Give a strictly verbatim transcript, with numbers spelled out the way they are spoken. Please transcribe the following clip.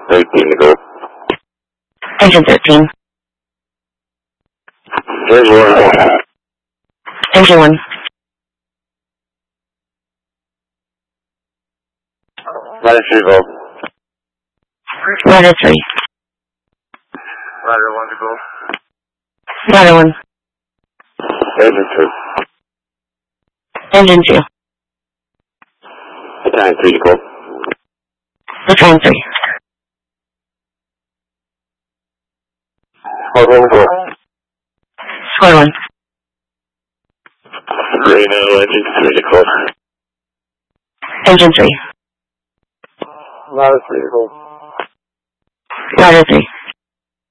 thirteen to go. Engine thirteen. Here's one. Engine one. Ladder three go. Ladder three. Ladder one to go. Ladder one. Engine two. Engine two. Battalion three to go. Battalion three. Squad one to go. Squad one. Reno, engine three to go. Engine three. Ladder three to go. Ladder three.